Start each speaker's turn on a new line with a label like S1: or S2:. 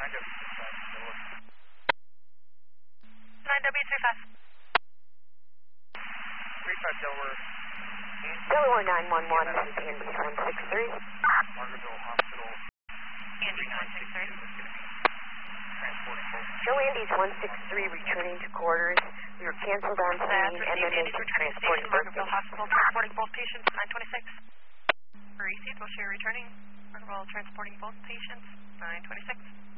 S1: 9W35.
S2: 35 Delaware.
S3: Delaware 911, this is Andy 163.
S2: Margaretville Hospital.
S1: Andy 163.
S2: Transporting both.
S3: Show Andy's 163 returning to quarters. We were canceled on scene and then
S1: Andy's returning to station, Margaretville Hospital, transporting both patients, 926. For EC, we'll share returning. Margaretville transporting both patients, 926.